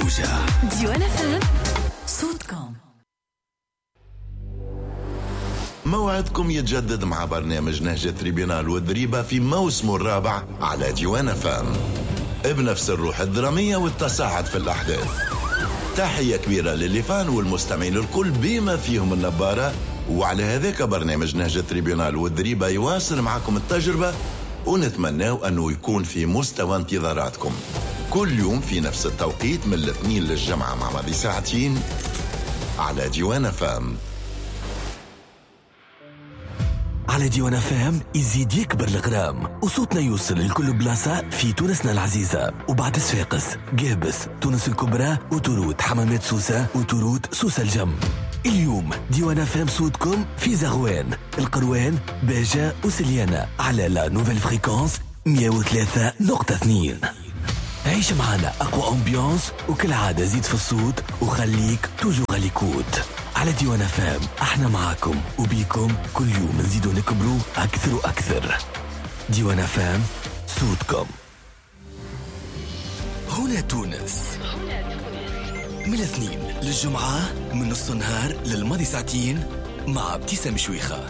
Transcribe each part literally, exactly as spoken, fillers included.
موجة ديوان اف ام صوتكم. موعدكم يتجدد مع برنامج نهج تريبيونال والدريبة في موسمه الرابع على ديوان اف ام بنفس الروح الدرامية والتصاعد في الأحداث. تحية كبيرة للفان والمستمعين الكل بما فيهم النبارة. وعلى هذاك برنامج نهج تريبيونال والدريبة يواصل معكم التجربة، ونتمناو أنه يكون في مستوى انتظاراتكم كل يوم في نفس التوقيت من الاثنين للجمعة مع ماضي ساعتين على ديوان اف ام. على ديوان اف ام يزيد يكبر الغرام وصوتنا يوصل لكل بلاصة في تونسنا العزيزة، وبعد صفاقس، قابس، تونس الكبرى، وتروت حمامات سوسة، وتروت سوسة الجم. اليوم ديوان اف ام صوتكم في زغوان، القروان، باجة وسليانة على لا نوفيل فريكونس مية وثلاثة نقطة اثنين. عيش معنا أقوى أمبيانس، وكل عادة زيد في الصوت وخليك توجو غاليكوت. على ديوان اف ام احنا معاكم وبيكم كل يوم نزيدو نكبروا أكثر وأكثر. ديوان اف ام صوتكم. هنا تونس، من الاثنين للجمعة من نص النهار للماضي ساعتين مع ابتسام شويخة.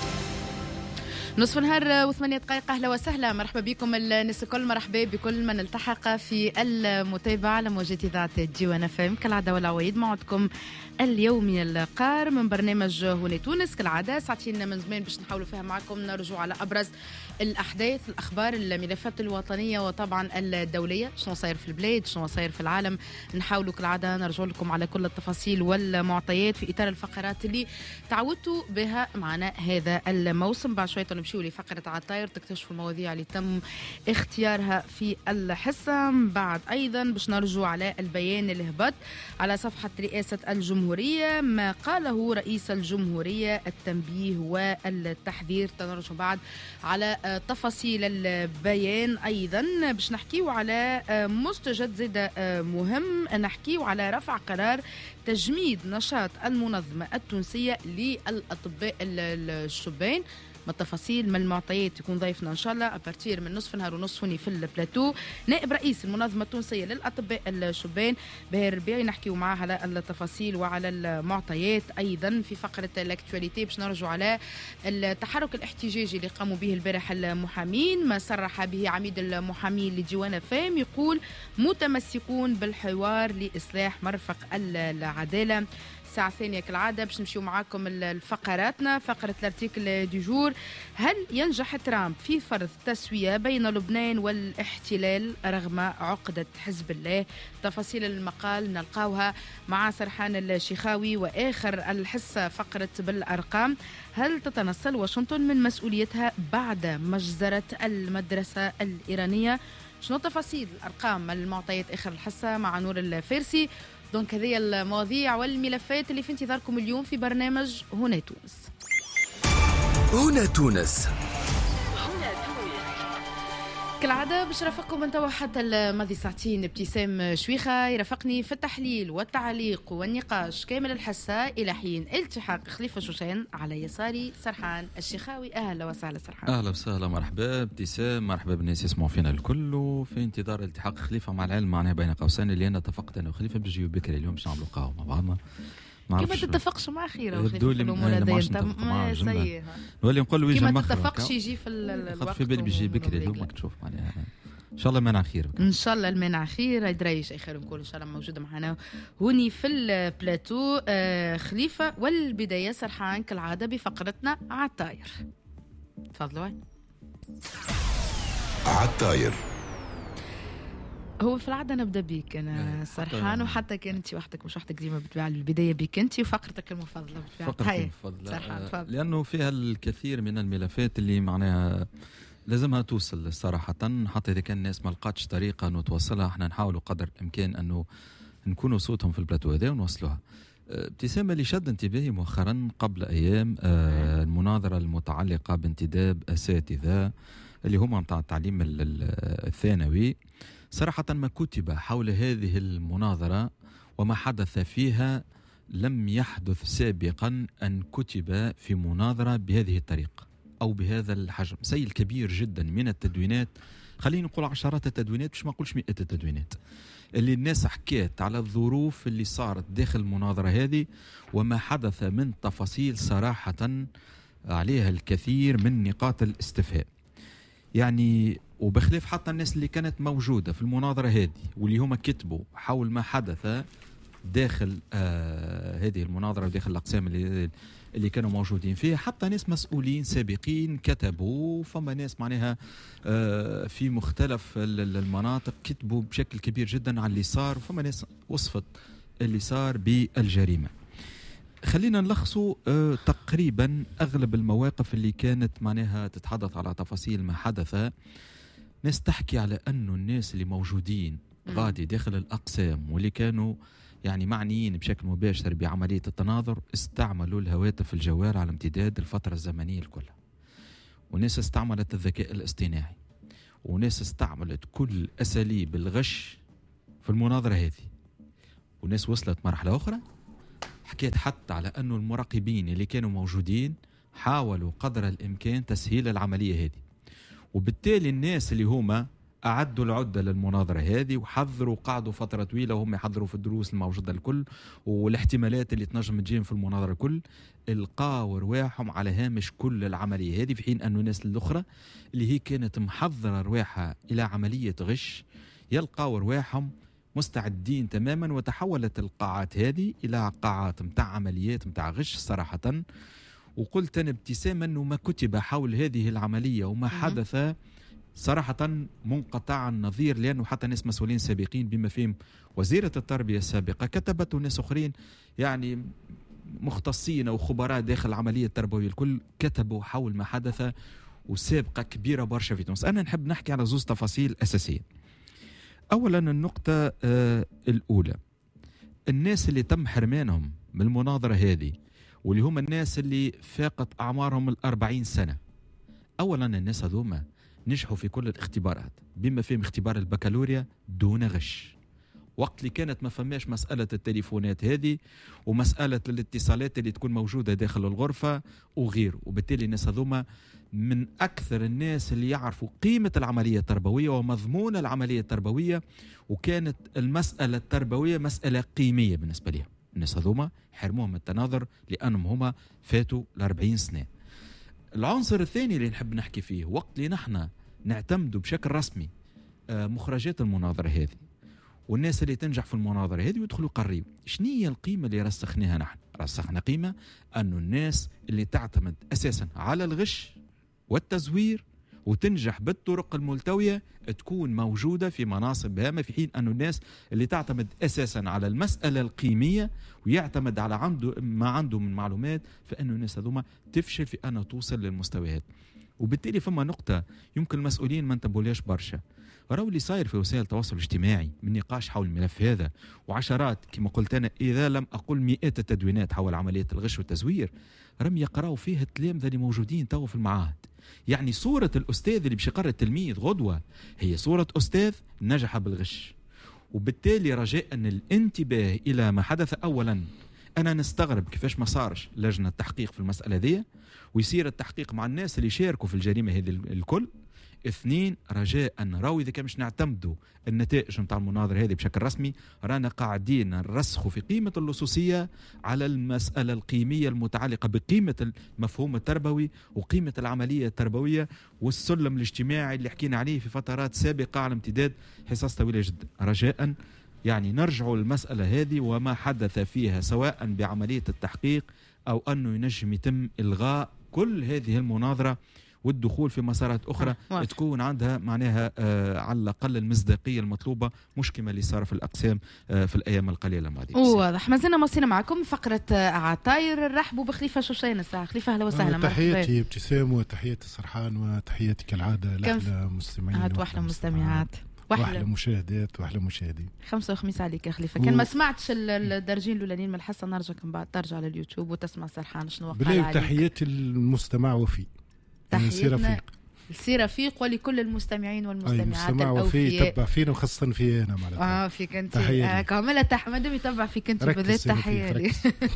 نصف نهار وثمانية دقائق. أهلا وسهلا، مرحبا بكم الناس الكل، مرحبا بكل من التحق في المتابعة على موجات إذاعة ديوان اف ام كالعادة والعوايد. موعدكم اليومي القار من برنامج هنا تونس كالعادة، ساعتين من زمان باش نحاولوا فيها معكم نرجع على أبرز الأحداث، الأخبار، الملفات الوطنية وطبعا الدولية، شنو صاير في البلاد، شنو صاير في العالم. نحاولوا كالعادة نرجع لكم على كل التفاصيل والمعطيات في إطار الفقرات اللي تعودتوا بها معنا هذا الموسم. بعد شوية نمشيو لفقرة عطاير تكتشفوا المواضيع اللي تم اختيارها في الحصة. بعد أيضا باش نرجع على البيان اللي هبط على صفحة رئاسة الجمهورية، ما قاله رئيس الجمهورية، التنبيه والتحذير. تنرجع بعد على تفاصيل البيان. أيضا باش نحكيو على مستجد زيادة مهم، نحكيو على رفع قرار تجميد نشاط المنظمة التونسية للأطباء الشبان. ما التفاصيل، ما المعطيات، يكون ضيفنا ان شاء الله ابارتير من نصف نهار ونصف هوني في البلاتو نائب رئيس المنظمه التونسيه للاطباء الشبان باهر ربيعي. نحكيو معاه على التفاصيل وعلى المعطيات. ايضا في فقره الاكتواليتي باش نرجع على التحرك الاحتجاجي اللي قاموا به البارح المحامين، ما صرح به عميد المحامين لديوان فام، يقول متمسكون بالحوار لاصلاح مرفق العداله. الساعة الثانية كالعادة باش نمشيو معاكم الفقراتنا. فقرة الارتيكل دي جور، هل ينجح ترامب في فرض تسوية بين لبنان والاحتلال رغم عقدة حزب الله؟ تفاصيل المقال نلقاوها مع سرحان الشيخاوي. وآخر الحصة فقرة بالأرقام، هل تتنصل واشنطن من مسؤوليتها بعد مجزرة المدرسة الإيرانية؟ شنو تفاصيل الأرقام المعطيات آخر الحصة مع نور الفارسي. دونك هذه المواضيع والملفات اللي في انتظاركم اليوم في برنامج هنا تونس. هنا تونس كالعادة باش رافقكم من توا حتى الماضي ساعتين ابتسام شويخة يرافقني في التحليل والتعليق والنقاش كامل الحصة إلى حين التحاق خليفة شوشان. على يساري سرحان الشيخاوي. أهلا وسهلا سرحان. أهلا وسهلا، مرحبا ابتسام، مرحبا بالناس يسمعوا فينا الكل. وفي انتظار التحاق خليفة مع العلم معناها بين قوسين اللي أنا اتفقت أنا وخليفة بجيو بكري اليوم باش نعملوا قهوة مع بعضنا. كيما تتفقش مع خيره وخليفه في الامور هذه ما سيء نولي نقول له يجي كيما تتفقش يجي في الوقت في بالي بيجي بكري اليوم تشوف معناها ان شاء الله المانع خير. ان شاء الله المانع خير. يدريش اي خير نقول ان شاء الله موجوده معنا هوني في البلاتو آه خليفه. والبدايه سرحان كالعاده بفقرتنا عالطاير. تفضلوا. عالطاير. هو في العادة نبدأ بيك أنا سرحان، وحتى كانت وحدك مش وحدك ديما بتبيع البداية بيك أنت وفقرتك المفضلة. فقرتك المفضلة آه لأنه فيها الكثير من الملفات اللي معناها لازمها توصل صراحة، حتى إذا كان الناس ما لقاتش طريقة أنه توصلها احنا نحاولوا قدر الإمكان أنه نكونوا صوتهم في البلاتو هذا ونوصلوها. ابتسامة اللي شد انتباهي مؤخرا قبل أيام آه المناظرة المتعلقة بانتداب أساتذة اللي هم متاع التعليم الثانوي. صراحة ما كتب حول هذه المناظرة وما حدث فيها لم يحدث سابقا أن كتب في مناظرة بهذه الطريقة أو بهذا الحجم. سيل كبير جدا من التدوينات، خلينا نقول عشرات التدوينات مش ما نقولش مئات التدوينات. اللي الناس حكيت على الظروف اللي صارت داخل المناظرة هذه وما حدث من تفاصيل صراحة عليها الكثير من نقاط الاستفهام. يعني وبخلاف حتى الناس اللي كانت موجودة في المناظرة هذه واللي هم كتبوا حول ما حدث داخل آه هذه المناظرة وداخل الأقسام اللي اللي كانوا موجودين فيها، حتى ناس مسؤولين سابقين كتبوا، فما ناس معناها آه في مختلف المناطق كتبوا بشكل كبير جدا على اللي صار، وفما ناس وصفت اللي صار بالجريمة. خلينا نلخصوا آه تقريبا أغلب المواقف اللي كانت معناها تتحدث على تفاصيل ما حدث. ناس تحكي على أنه الناس اللي موجودين غادي داخل الأقسام واللي كانوا يعني معنيين بشكل مباشر بعملية التناظر استعملوا الهواتف الجوال على امتداد الفترة الزمنية كلها، وناس استعملت الذكاء الاصطناعي، وناس استعملت كل أساليب الغش في المناظرة هذه، وناس وصلت مرحلة أخرى حكيت حتى على أنه المراقبين اللي كانوا موجودين حاولوا قدر الإمكان تسهيل العملية هذه، وبالتالي الناس اللي هما أعدوا العدة للمناظرة هذه وحضروا قعدوا فترة طويلة وهم يحضروا في الدروس الموجودة الكل والاحتمالات اللي تنجم تجيهم في المناظرة الكل، القاوا رواحهم على هامش كل العملية هذه، في حين أنه الناس الأخرى اللي هي كانت محضرة رواحها إلى عملية غش يلقاوا رواحهم مستعدين تماما، وتحولت القاعات هذه إلى قاعات متاع عمليات متاع غش صراحة. وقلت أنا ابتساما أنه ما كتب حول هذه العملية وما حدث صراحة منقطع النظير، لأنه حتى ناس مسؤولين سابقين بما فيهم وزيرة التربية السابقة كتبت، وناس أخرين يعني مختصين أو خبراء داخل العملية التربوية الكل كتبوا حول ما حدث، وسابقة كبيرة برشا في تونس. أنا نحب نحكي على زوز تفاصيل أساسية. أولا النقطة آه الأولى، الناس اللي تم حرمانهم من المناظرة هذه واللي هم الناس اللي فاقت أعمارهم الأربعين سنة، أولا الناس هذوما نجحوا في كل الاختبارات بما فيهم اختبار البكالوريا دون غش، وقت اللي كانت ما فماش مسألة التليفونات هذه ومسألة الاتصالات اللي تكون موجودة داخل الغرفة وغيره. وبالتالي الناس هذوما من أكثر الناس اللي يعرفوا قيمة العملية التربوية ومضمون العملية التربوية، وكانت المسألة التربوية مسألة قيمية بالنسبة لهم. الناس هذوما حرموهم التناظر لأنهم هما فاتوا الأربعين سنة. العنصر الثاني اللي نحب نحكي فيه، وقت اللي نحن نعتمدوا بشكل رسمي مخرجات المناظرة هذه والناس اللي تنجح في المناظرة هذه ويدخلوا قريب، شنية القيمة اللي رسخناها نحن؟ رسخنا قيمة أنه الناس اللي تعتمد أساسا على الغش والتزوير وتنجح بالطرق الملتوية تكون موجودة في مناصب هامة، في حين أنه الناس اللي تعتمد أساسا على المسألة القيمية ويعتمد على عنده ما عنده من معلومات، فإنه الناس هذوما تفشل في أن توصل للمستويات. وبالتالي فما نقطة يمكن المسؤولين ما انتبهولهاش برشا، راهو اللي صاير في وسائل التواصل الاجتماعي من نقاش حول الملف هذا وعشرات كما قلت أنا إذا لم أقول مئات التدوينات حول عملية الغش والتزوير رم يقرأوا فيها التلامذة اللي موجودين تو في المعاهد. يعني صورة الأستاذ اللي بشقر التلميذ غدوة هي صورة أستاذ نجح بالغش. وبالتالي رجاء أن الانتباه إلى ما حدث، أولا أنا نستغرب كيفاش ما صارش لجنة تحقيق في المسألة دي ويصير التحقيق مع الناس اللي شاركوا في الجريمة هذه الكل. اثنين، رجاء أن راو إذا كان مش نعتمدوا النتائج متاع المناظرة هذه بشكل رسمي رانا قاعدين نرسخوا في قيمة اللصوصية على المسألة القيمية المتعلقة بقيمة المفهوم التربوي وقيمة العملية التربوية والسلم الاجتماعي اللي حكينا عليه في فترات سابقة على امتداد حصص طويلة جدا. رجاء يعني نرجعوا للمسألة هذه وما حدث فيها سواء بعملية التحقيق أو أنه ينجم يتم إلغاء كل هذه المناظرة والدخول في مسارات أخرى آه. تكون عندها معناها آه على الأقل المصداقية المطلوبة، مش كما اللي صار في الأقسام آه في الأيام القليلة الماضية. واضح. ما زلنا مصينا معكم فقرة عطاير. رحبوا بخليفة شوشين الساعة. خليفة أهلا وسهلا. آه تحياتي ابتسام وتحياتي سرحان وتحياتي كالعادة لأحلى مستمعين وأحلى مستمعات واحلى مشاهدات واحلى مشاهدين. خمسة وخميس عليك يا خليفة. كان ما سمعتش الدرجين الأولانيين من الحصة نرجع من بعد ترجع على اليوتيوب وتسمع سرحان شنو قال عليك. تحياتي المستمع وفي سير رفيق سير رفيق ولكل المستمعين والمستمعات الأوفياء. يتبع فينا وخاصة في أنا معناتها. اه فيك أنت آه كاملة تحمد يتبع فيك أنت بالذات. تحية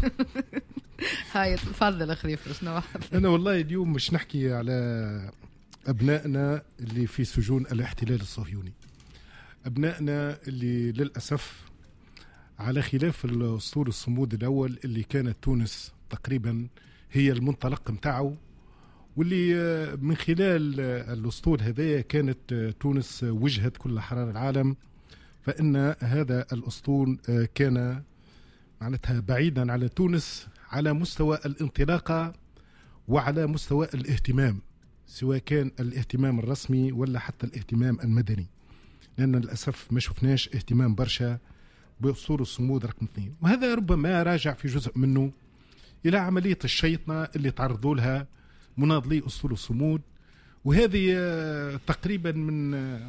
هاي تفضل خليفة. شنو أنا والله اليوم مش نحكي على أبنائنا اللي في سجون الاحتلال الصهيوني. أبنائنا اللي للأسف على خلاف الأسطول الصمود الأول اللي كانت تونس تقريبا هي المنطلق متاعه، واللي من خلال الأسطول هذا كانت تونس وجهة كل أحرار العالم، فإن هذا الأسطول كان معناتها بعيدا على تونس على مستوى الانطلاقة وعلى مستوى الاهتمام، سواء كان الاهتمام الرسمي ولا حتى الاهتمام المدني، لأن للأسف ما شفناش اهتمام برشا بأسطول الصمود رقم اثنين. وهذا ربما راجع في جزء منه إلى عملية الشيطنة اللي تعرضوا لها مناضلي أسطول الصمود، وهذه تقريبا من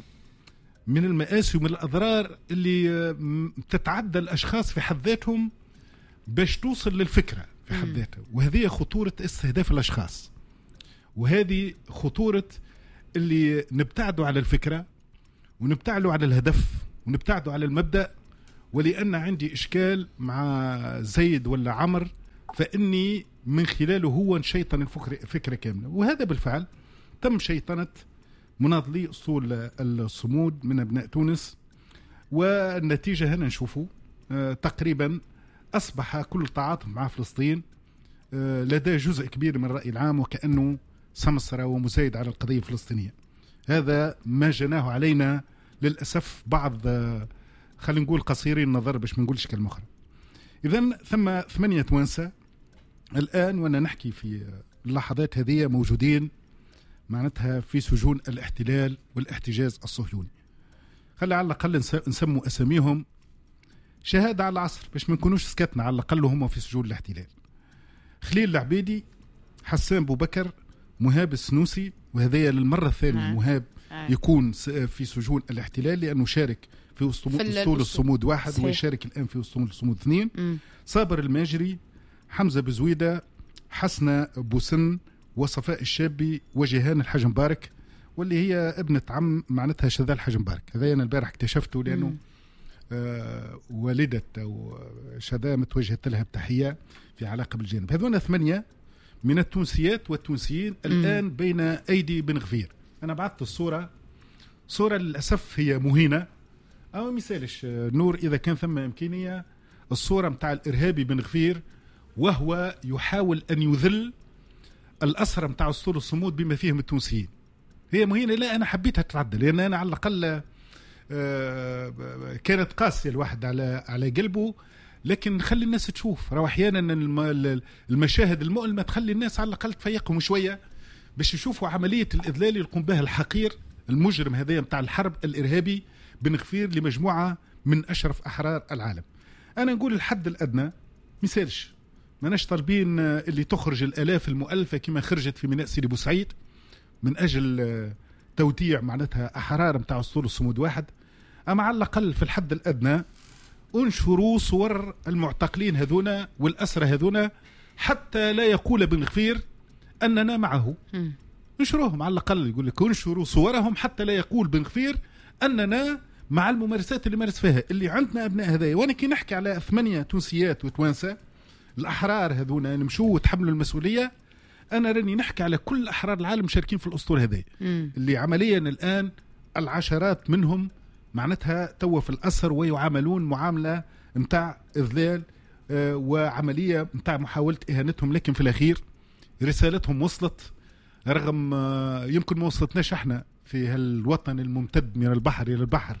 من المآسي ومن الأضرار اللي تتعدى الأشخاص في حد ذاتهم باش توصل للفكرة في حد ذاتها. وهذه خطورة استهداف الأشخاص، وهذه خطورة اللي نبتعدوا على الفكرة ونبتعدوا على الهدف ونبتعدوا على المبدأ. ولأن عندي إشكال مع زيد ولا عمر، فإني من خلاله هو نشيطن الفكرة كاملة، وهذا بالفعل تم شيطنة مناضلي أسطول الصمود من أبناء تونس. والنتيجة هنا نشوفوا آه تقريبا أصبح كل تعاطف مع فلسطين آه لدى جزء كبير من الرأي العام وكأنه سمسرة ومزايد على القضية الفلسطينية. هذا ما جناه علينا للأسف بعض آه خلينا نقول قصيرين النظر باش ما نقولش كلمة أخرى. إذن ثم ثمانية توانسة الآن وأنا نحكي في اللحظات هذه موجودين معناتها في سجون الاحتلال والاحتجاز الصهيوني. خلي على الأقل نسموا أساميهم شهادة على العصر باش ما نكونوش سكتنا، على الأقل هم في سجون الاحتلال. خليل العبيدي، حسان بوبكر، مهاب السنوسي، وهذا للمرة الثانية مهاب يكون في سجون الاحتلال لأنه شارك في أسطول الصمود واحد صحيح. ويشارك الآن في أسطول الصمود اثنين. م. صابر الماجري، حمزة بزويدة، حسنة بوسن، وصفاء الشابي، وجيهان الحاج مبارك، واللي هي ابنة عم معناتها شذا الحاج مبارك. هذا أنا البارح اكتشفته لأنه آه والدة أو شذا متوجهت لها بتحية في علاقة بالجانب. هذونا ثمانية من التونسيات والتونسيين م. الآن بين أيدي بن غفير. أنا بعثت الصورة، صورة للأسف هي مهينة أو مثالش نور إذا كان ثم إمكانية، الصورة متاع الإرهابي بن غفير وهو يحاول أن يذل الأسرى متاع أسطول الصمود بما فيهم التونسيين. هي مهينة، لا أنا حبيتها تتعدل لأن أنا على الأقل كانت قاسية الواحد على على قلبه، لكن خلي الناس تشوف. راه أحيانا المشاهد المؤلمة تخلي الناس على الأقل تفيقهم شوية باش يشوفوا عملية الإذلال اللي يقوم بها الحقير المجرم هذا متاع الحرب الإرهابي بن غفير لمجموعة من أشرف أحرار العالم. أنا نقول الحد الأدنى مثالش، ماناش طالبين اللي تخرج الآلاف المؤلفة كما خرجت في ميناء سيدي بوسعيد من أجل توديع معناتها أحرار متاع أسطول الصمود واحد، أما على الأقل في الحد الأدنى انشروا صور المعتقلين هذونا والأسرى هذونا حتى لا يقول بن غفير أننا معه. انشروهم على الأقل، يقول لك انشروا صورهم حتى لا يقول بن غفير أننا مع الممارسات اللي مارس فيها اللي عندنا أبناء هذايا. وأنا كي نحكي على ثمانية تونسيات وتوانسة الأحرار هذونا نمشوا وتحملوا المسؤولية، أنا راني نحكي على كل أحرار العالم مشاركين في الأسطول هذايا اللي عمليا الآن العشرات منهم معناتها توا في الأسر ويعاملون معاملة متاع إذلال آه وعملية متاع محاولة إهانتهم، لكن في الأخير رسالتهم وصلت رغم آه يمكن ما وصلتناش احنا في هالوطن الممتد من البحر إلى البحر.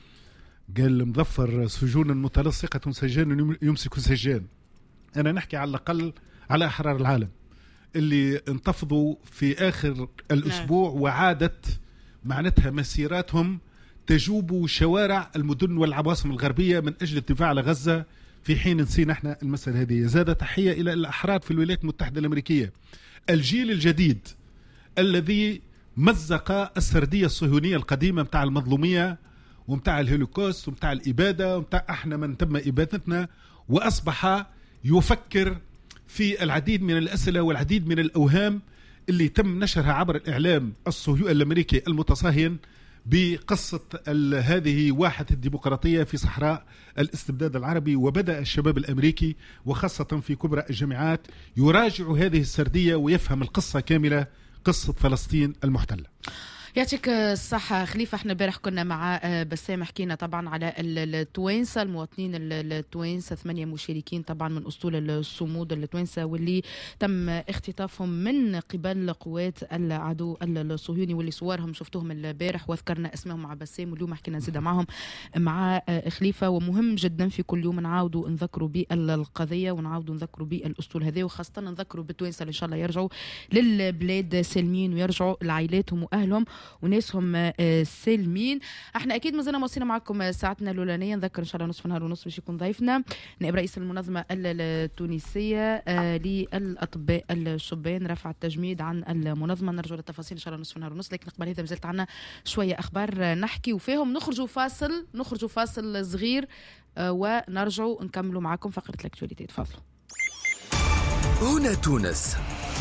قال مظفر سجون متلصقة سجان يمسك سجان. أنا نحكي على الأقل على أحرار العالم اللي انتفضوا في آخر الأسبوع وعادت معناتها مسيراتهم تجوب شوارع المدن والعواصم الغربية من أجل الدفاع على غزة، في حين نسينا احنا المسألة هذه. زاد تحية إلى الأحرار في الولايات المتحدة الأمريكية، الجيل الجديد الذي مزق السردية الصهيونية القديمة متاع المظلومية ومتاع الهولوكوست ومتاع الإبادة ومتاع احنا من تم إبادتنا، وأصبح يفكر في العديد من الأسئلة والعديد من الأوهام اللي تم نشرها عبر الإعلام الصهيوني الأمريكي المتصهين بقصة هذه واحة الديمقراطية في صحراء الاستبداد العربي. وبدأ الشباب الأمريكي وخاصة في كبرى الجامعات يراجع هذه السردية ويفهم القصة كاملة، قصة فلسطين المحتلة. يعطيك الصحة خليفة. احنا البارح كنا مع بسام حكينا طبعا على التوانسة المواطنين التوانسة، ثمانية مشاركين طبعا من أسطول الصمود التوانسة واللي تم اختطافهم من قبل قوات العدو الصهيوني، واللي صورهم شفتوهم البارح وذكرنا اسمهم مع بسام، واليوم حكينا زيادة معهم مع خليفة. ومهم جدا في كل يوم نعاودوا نذكروا بالقضية ونعاودوا نذكروا بالأسطول هذا، وخاصة نذكروا بالتوانسة اللي إن شاء الله يرجعوا للبلاد سالمين ويرجعوا لعائلاتهم وأهلهم وناسهم سالمين. احنا اكيد مازلنا موصلين معكم ساعتنا الاولانيه. نذكر ان شاء الله نصف نهار ونصف باش يكون ضيفنا نائب رئيس المنظمه التونسيه للاطباء الشبان رفع التجميد عن المنظمه. نرجع للتفاصيل ان شاء الله نصف نهار ونصف، لكن قبل هذا مازالت عنا شويه اخبار نحكي وفيهم. نخرجوا فاصل نخرجوا فاصل صغير ونرجعوا نكملوا معكم فقره الاكتواليتي. تفضلوا. هنا تونس.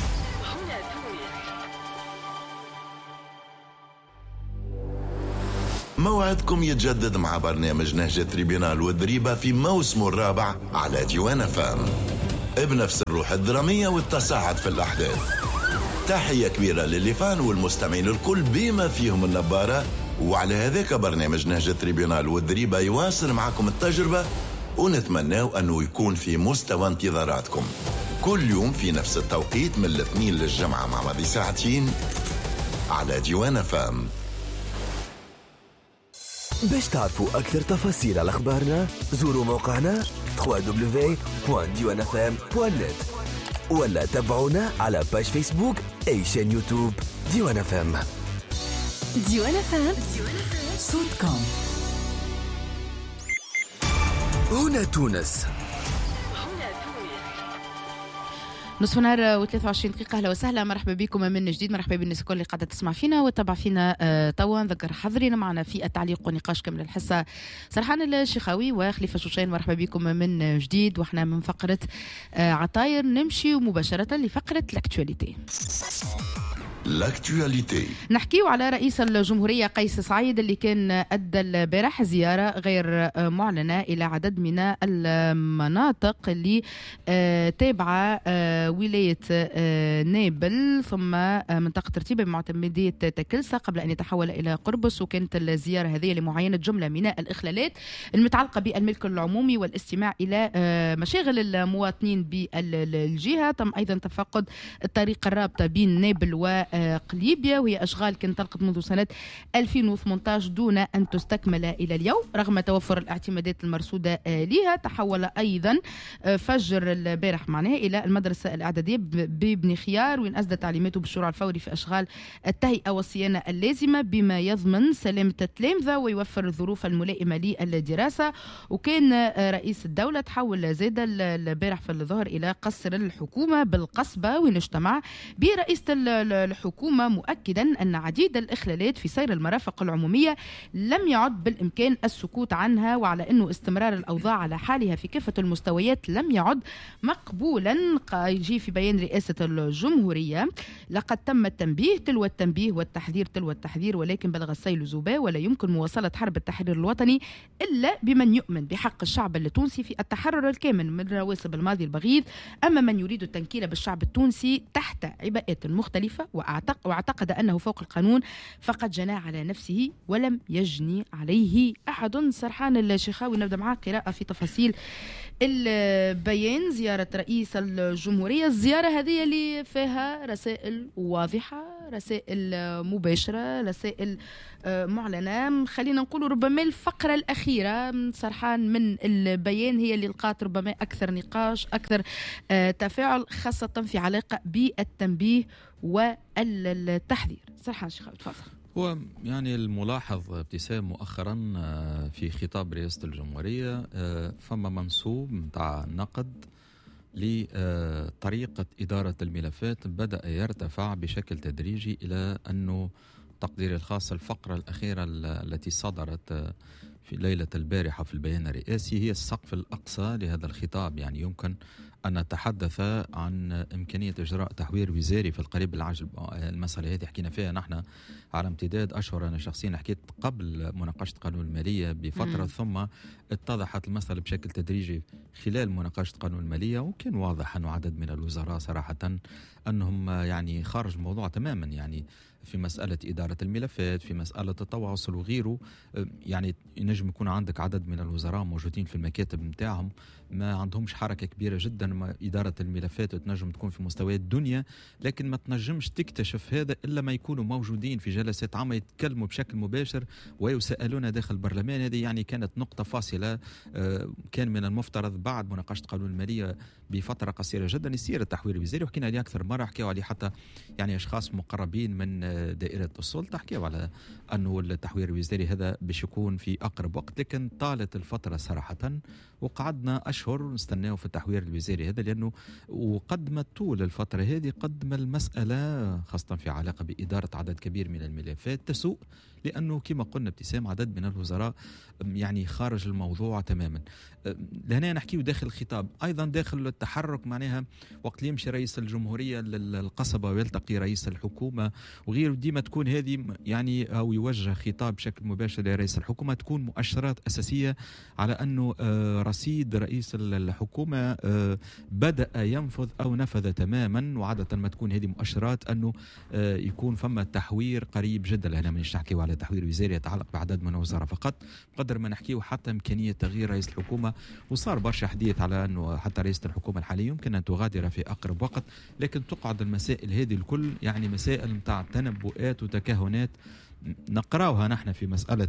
موعدكم يتجدد مع برنامج نهج تريبيونال والدريبة في موسمه الرابع على ديوان فام بنفس الروح الدرامية والتصاعد في الأحداث. تحية كبيرة للفان والمستمعين الكل بما فيهم النبارة. وعلى هذاك برنامج نهج تريبيونال والدريبة يواصل معكم التجربة، ونتمناو أنه يكون في مستوى انتظاراتكم كل يوم في نفس التوقيت من الاثنين للجمعة مع ماضي ساعتين على ديوان فام. باش تعرفوا أكثر تفاصيل على أخبارنا زوروا موقعنا دبليو دبليو دبليو دوت ديوان اف ام دوت نت ولا تابعونا على باج فيسبوك أي شان يوتيوب ديوان اف ام. ديوان اف ام صوت كوم. هنا تونس. نصف نهار وثلاثة وعشرين دقيقة. أهلا وسهلا، مرحبا بكم من جديد، مرحبا بالناس الكل اللي قاعدة تسمع فينا وتتابع فينا آه توا. نذكر حاضرين معنا في التعليق ونقاش كامل الحصة سرحان الشيخاوي وخليفة شوشين. مرحبا بكم من جديد، وإحنا من فقرة آه عطاير نمشي مباشرة لفقرة الأكتواليتي. لاكتواليتي نحكيو على رئيس الجمهورية قيس سعيد اللي كان أدى البارح زيارة غير معلنة إلى عدد من المناطق اللي تابعة ولاية نابل ثم منطقة ترتيب بمعتمدية تكلسة قبل أن يتحول إلى قربص. وكانت الزيارة هذه لمعاينة جملة من الإخلالات المتعلقة بالملك العمومي والاستماع إلى مشاغل المواطنين بالجهة. تم أيضا تفقد الطريق الرابطة بين نابل و قليبيا، وهي أشغال كانت طلقت منذ سنة ألفين وثمانية عشر دون أن تستكمل إلى اليوم رغم توفر الاعتمادات المرصودة لها. تحول أيضا فجر البارح معناها إلى المدرسة الإعدادية بابن خيار، وين أسدى تعليماته بالشروع الفوري في أشغال التهيئة والصيانة اللازمة بما يضمن سلامة التلامذة ويوفر الظروف الملائمة للدراسة. وكان رئيس الدولة تحول زاد البارح في الظهر إلى قصر الحكومة بالقصبة، وين اجتمع برئيس الحكومة مؤكدا أن عديد الإخلالات في سير المرافق العمومية لم يعد بالإمكان السكوت عنها، وعلى أنه استمرار الأوضاع على حالها في كافة المستويات لم يعد مقبولا. يجي في بيان رئاسة الجمهورية: لقد تم التنبيه تلو التنبيه والتحذير تلو التحذير، ولكن بلغ السيل زوبا، ولا يمكن مواصلة حرب التحرير الوطني إلا بمن يؤمن بحق الشعب التونسي في التحرر الكامل من رواسب الماضي البغيض. أما من يريد التنكيل بالشعب التونسي تحت عباءات مختلفة واعتقد أنه فوق القانون فقد جنى على نفسه ولم يجني عليه أحد. سرحان الشيخاوي، نبدأ معك قراءة في تفاصيل البيان زيارة رئيس الجمهورية. الزيارة هذه اللي فيها رسائل واضحة، رسائل مباشرة، رسائل معلنة. خلينا نقول ربما الفقرة الأخيرة سرحان من البيان هي اللي لقات ربما أكثر نقاش أكثر تفاعل، خاصة في علاقة بالتنبيه والتحذير. سرحان الشيخاوي تفضل. هو يعني الملاحظ ابتسام مؤخرا في خطاب رئاسة الجمهورية فما منسوب متاع نقد لطريقة إدارة الملفات بدأ يرتفع بشكل تدريجي إلى أنه تقديري الخاص الفقرة الأخيرة التي صدرت في ليلة البارحة في البيان الرئاسي هي السقف الأقصى لهذا الخطاب. يعني يمكن أن نتحدث عن إمكانية إجراء تحوير وزاري في القريب العاجل. المسألة هذه حكينا فيها نحن على امتداد أشهر. أنا شخصيا حكيت قبل مناقشة قانون المالية بفترة، مم. ثم اتضحت المسألة بشكل تدريجي خلال مناقشة قانون المالية، وكان واضح أن عدد من الوزراء صراحة أنهم يعني خارج الموضوع تماما، يعني في مسألة إدارة الملفات، في مسألة التواصل وغيره. يعني ينجم يكون عندك عدد من الوزراء موجودين في المكاتب متاعهم ما عندهمش حركة كبيرة جدا، ما إدارة الملفات تنجم تكون في مستويات الدنيا، لكن ما تنجمش تكتشف هذا إلا ما يكونوا موجودين في جلسات عامة يتكلموا بشكل مباشر ويسألون داخل البرلمان. هذه يعني كانت نقطة فاصلة. كان من المفترض بعد مناقشة قانون المالية بفترة قصيرة جدا يصير التحوير الوزاري، وحكينا عليه أكثر مرة، حكيوا عليه حتى يعني أشخاص مقربين من دائرة السلطة، حكيوا على أنه التحوير الوزاري هذا باش يكون في أقرب وقت، لكن طالت الفترة صراحة وقعدنا أشهر نستناه في التحوير الوزاري هذا، لأنه وقدمت طول الفترة هذه قدم المسألة خاصة في علاقة بإدارة عدد كبير من الملفات تسوء، لأنه كما قلنا ابتسام عدد من الوزراء يعني خارج الموضوع تماما. لهنا نحكيه داخل الخطاب، أيضا داخل التحرك معناها وقت يمشي رئيس الجمهورية للقصبة ويلتقي رئيس الحكومة وغيره، ديما تكون هذه يعني أو يوجه خطاب بشكل مباشر لرئيس الحكومة، تكون مؤشرات أساسية على أنه رصيد رئيس الحكومة بدأ ينفذ أو نفذ تماما، وعادة ما تكون هذه مؤشرات أنه يكون فما تحوير قريب جدا. لهنا من نحكيه على تحوير وزاري يتعلق بعدد من الوزراء فقط، قدر ما نحكيه حتى إمكانية تغيير رئيس الحكومة، وصار برشا حديث على أنه حتى رئيسة الحكومة الحالية يمكن أن تغادر في أقرب وقت، لكن تقعد المسائل هذه الكل يعني مسائل متاع تنبؤات وتكهنات نقراوها نحن في مسألة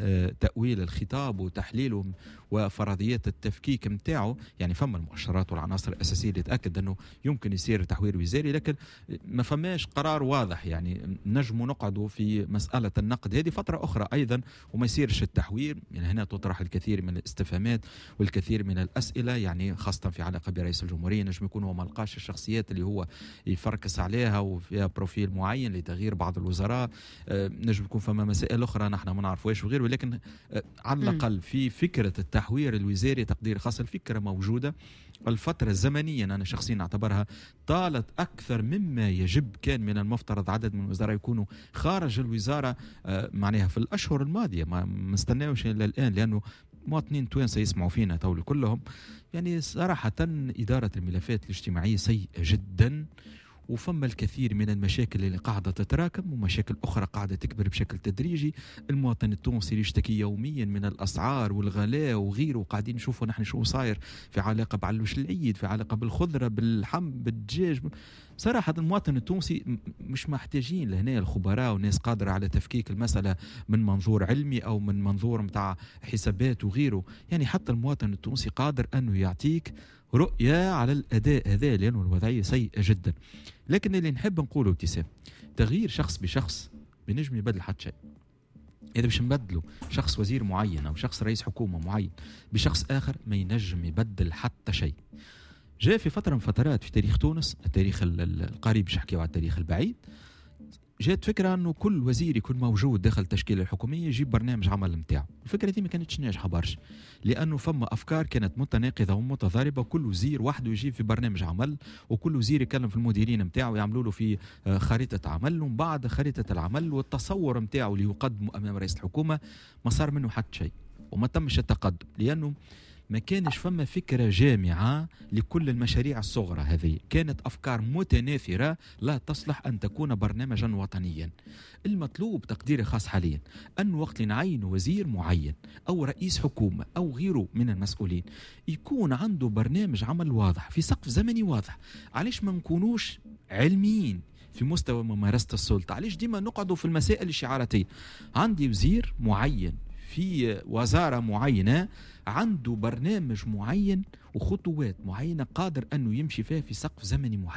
تأويل الخطاب وتحليله وفرضيات التفكيك متاعه. يعني فما المؤشرات والعناصر الأساسية اللي تأكد أنه يمكن يصير تحوير وزاري، لكن ما فماش قرار واضح. يعني نجم نقعدوا في مسألة النقد هذه فترة أخرى أيضا وما يصيرش التحوير. يعني هنا تطرح الكثير من الاستفهامات والكثير من الأسئلة، يعني خاصة في علاقة برئيس الجمهورية. نجم يكون هو ملقاش الشخصيات اللي هو يفركس عليها وفيها بروفيل معين لتغيير بعض الوزراء، نجم يكون فما مسائل أخرى نحن ما نعرفوش وغيره، ولكن على الأقل في فكرة التحوير الوزاري تقدير خاص الفكرة موجودة. الفترة الزمنية أنا شخصيا أعتبرها طالت أكثر مما يجب، كان من المفترض عدد من الوزراء يكونوا خارج الوزارة معناها في الأشهر الماضية، ما مستناوش إلى الآن، لأنه مواطنين توانسة يسمعوا فينا تول كلهم. يعني صراحة إدارة الملفات الاجتماعية سيئة جدا، وفما الكثير من المشاكل اللي قاعدة تتراكم ومشاكل أخرى قاعدة تكبر بشكل تدريجي. المواطن التونسي يشتكي يوميا من الأسعار والغلاء وغيره، وقاعدين نشوفوا نحن شو صاير في علاقة بعلوش العيد، في علاقة بالخضرة بالحم بالدجاج. صراحة المواطن التونسي مش محتاجين لهنا الخبراء وناس قادرة على تفكيك المسألة من منظور علمي أو من منظور متاع حسابات وغيره. يعني حتى المواطن التونسي قادر أنه يعطيك رؤية على الأداء هذا، لأنه الوضعية سيئة جدا. لكن اللي نحب نقوله ابتسام، تغيير شخص بشخص بنجم يبدل حتى شيء. إذا باش نبدله شخص وزير معين أو شخص رئيس حكومة معين بشخص آخر ما ينجم يبدل حتى شيء. جاء في فترة من فترات في تاريخ تونس، التاريخ القريب مش حكيوا على التاريخ البعيد، جات فكرة أنه كل وزير يكون موجود داخل التشكيلة الحكومية يجيب برنامج عمل متاعه. الفكرة دي ما كانتش ناجحة برشا، لأنه فما أفكار كانت متناقضة ومتضاربة، كل وزير وحده يجيب في برنامج عمل، وكل وزير يكلم في المديرين متاعه يعملوا له في خريطة عمل، ومن بعد خريطة العمل والتصور متاعه اللي يقدمه أمام رئيس الحكومة ما صار منه حتى شيء وما تمش التقدم، لأنه ما كانش فما فكرة جامعة لكل المشاريع الصغرى هذه، كانت أفكار متناثرة لا تصلح أن تكون برنامجا وطنيا. المطلوب تقديري خاص حاليا أن وقت نعين وزير معين أو رئيس حكومة أو غيره من المسؤولين يكون عنده برنامج عمل واضح في سقف زمني واضح. علاش ما نكونوش علميين في مستوى ممارسة السلطة؟ علاش ديما نقعدوا في المسائل الشعاراتية؟ عندي وزير معين في وزارة معينة عنده برنامج معين وخطوات معينة قادر أنه يمشي فيها في سقف زمني معين.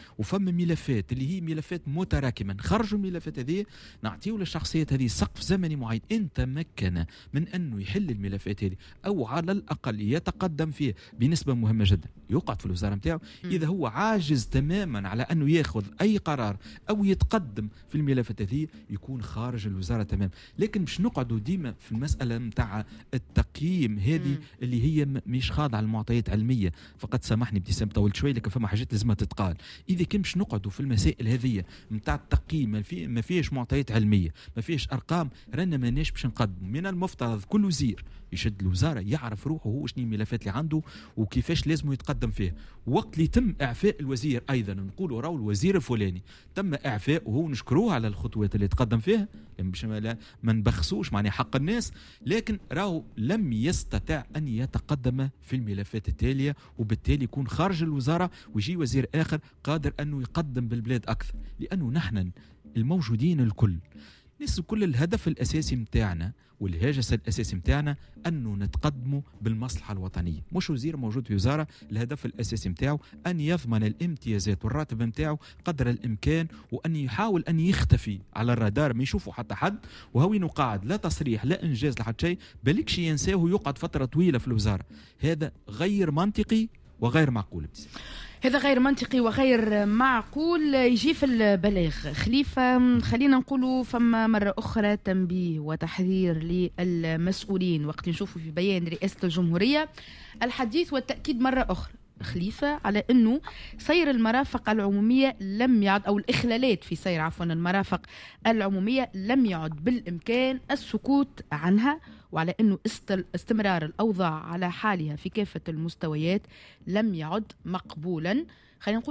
وفما ملفات اللي هي ملفات متراكمه، نخرجوا الملفات هذه نعطيو للشخصيات هذه سقف زمني معين انت مكن من انه يحل الملفات هذه او على الاقل يتقدم فيه بنسبه مهمه جدا، يقعد في الوزاره نتاعو. اذا هو عاجز تماما على انه ياخذ اي قرار او يتقدم في الملفات هذه يكون خارج الوزاره تمام. لكن مش نقعدوا ديما في المساله نتاع التقييم هذه اللي هي مش خاضعه لمعطيات علميه. فقط سامحني ابتسام طولت شوي، لكن فما حاجات لازم تتقال. اذا كان مش نقعدوا في المسائل هذه نتاع التقييم ما, في ما فيش معطيات علميه، ما فيش ارقام، رانا ماناش باش نقدموا. من المفترض كل وزير يشد الوزاره يعرف روحه هو شنو الملفات اللي عنده وكيفاش لازم يتقدم فيه. وقت اللي يتم اعفاء الوزير ايضا نقولوا راهو الوزير الفلاني تم اعفاء وهو نشكروه على الخطوات اللي تقدم فيها باش ما نبخسوش معناها حق الناس، لكن راهو لم يستطع ان يتقدم في الملفات التاليه، وبالتالي يكون خارج الوزاره ويجي وزير اخر قادر انه يقدم بالبلاد اكثر. لانه نحن الموجودين الكل ناس كل الهدف الاساسي متاعنا والهاجس الاساسي متاعنا انه نتقدموا بالمصلحه الوطنيه. مش وزير موجود في وزاره الهدف الاساسي متاعه ان يضمن الامتيازات والراتب متاعه قدر الامكان، وان يحاول ان يختفي على الرادار ما يشوفوا حتى حد، وهو انه قاعد لا تصريح لا انجاز لحد شيء، بلكش ينساه ويقعد فتره طويله في الوزاره. هذا غير منطقي وغير معقول. هذا غير منطقي وغير معقول. يجي في البلاغ خليفة، خلينا نقولوا فما مرة أخرى تنبيه وتحذير للمسؤولين وقت نشوفوا في بيان رئاسة الجمهورية الحديث والتأكيد مرة أخرى خليفة على أنه سير المرافق العمومية لم يعد، أو الإخلالات في سير عفوا المرافق العمومية لم يعد بالإمكان السكوت عنها، وعلى أنه استمرار الأوضاع على حالها في كافة المستويات لم يعد مقبولا. خلينا نقول